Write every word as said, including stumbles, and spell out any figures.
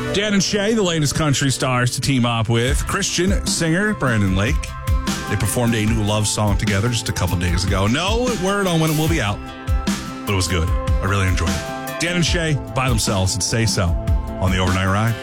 Dan and Shay, the latest country stars to team up with Christian singer Brandon Lake. They performed a new love song together just a couple days ago. No word on when it will be out, but it was good. I really enjoyed it. Dan and Shay by themselves and Say So on the Overnight Ride.